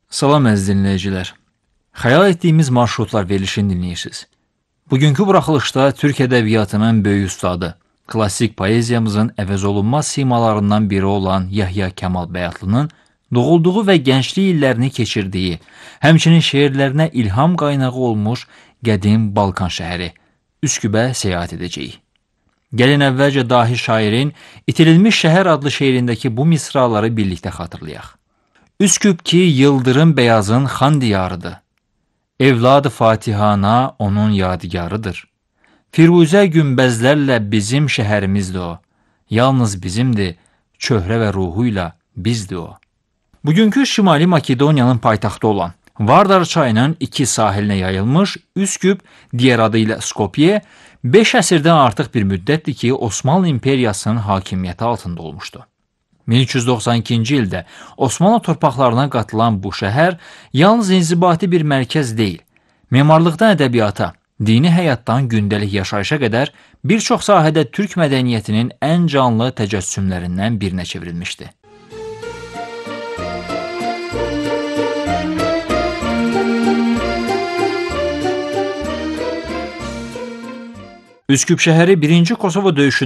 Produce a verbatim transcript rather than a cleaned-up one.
Salam əziz dinləyicilər. Xəyal etdiyimiz marşrutlar verilişini dinləyirsiniz. Bugünkü buraxılışda Türk ədəbiyyatının böyük ustadı, klassik poeziyamızın əvəzolunmaz simalarından biri olan Yahya Kemal Bəyatlı'nın doğulduğu və gənclik illərini keçirdiyi, həmçinin şeirlərinə ilham qaynağı olmuş qədim Balkan şəhəri Üsküpə səyahət edəcəyik. Gəlin əvvəlcə dahi şairin İtirilmiş Şəhər adlı şeirindəki bu misraları birlikdə xatırlayaq. Üsküp ki yıldırım beyazın xan diyarıdır. Evladı Fatihana onun yadigarıdır. Firuzə günbəzlərlə bizim şəhərimizdir o. Yalnız bizimdir, çöhrə və ruhuyla bizdir o. Bugünkü Şimali Makedoniyanın paytaxtı olan Vardar çayının iki sahilinə yayılmış Üsküp, digər adı ilə Skopje, beş əsrdən artıq bir müddətdir ki, Osmanlı İmperiyasının hakimiyyəti altında olmuşdu. min üç yüz doxsan ikinci ildə Osmanlı torpaqlarına qatılan bu şəhər yalnız inzibati bir mərkəz deyil, memarlıqdan ədəbiyyata, dini həyatdan gündəlik yaşayışa qədər bir çox sahədə Türk mədəniyyətinin ən canlı təcəssümlərindən birinə çevrilmişdi. Üsküp şəhəri birinci Kosovo döyüşündə